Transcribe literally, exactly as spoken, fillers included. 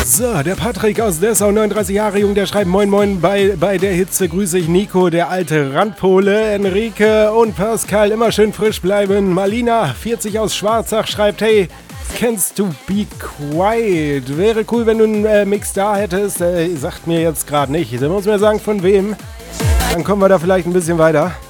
So, der Patrick aus Dessau, neununddreißig Jahre jung, der schreibt Moin Moin, bei, bei der Hitze grüße ich Nico, der alte Randpole, Enrique und Pascal, immer schön frisch bleiben. Malina, vierzig aus Schwarzach, schreibt, hey, kennst du Be Quiet? Wäre cool, wenn du einen äh, Mix da hättest. Äh, sagt mir jetzt gerade nicht. Da muss mir sagen, von wem. Dann kommen wir da vielleicht ein bisschen weiter.